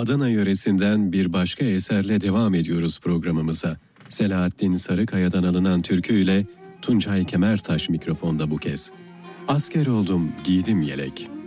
Adana yöresinden bir başka eserle devam ediyoruz programımıza. Selahattin Sarıkaya'dan alınan türküyle Tuncay Kemertaş mikrofonda bu kez. Asker oldum, giydim yelek.